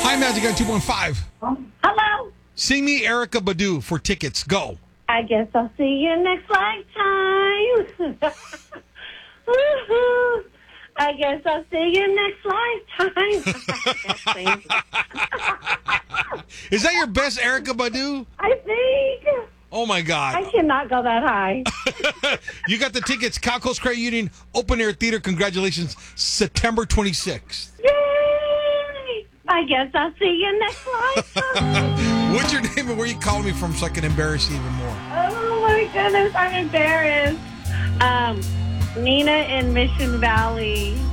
Hi, Magic on 2.5. Hello. Sing me Erykah Badu for tickets. Go. I guess I'll see you next lifetime. Woo-hoo. I guess I'll see you next lifetime. Is that your best Erykah Badu? I think. Oh, my I God. cannot go that high. You got the tickets. Cal Coast Credit Union Open Air Theater. Congratulations. September 26th. Yay! I guess I'll see you next lifetime. What's your name and where you calling me from so I can embarrass you even more? Oh, my goodness. I'm embarrassed. Nina in Mission Valley.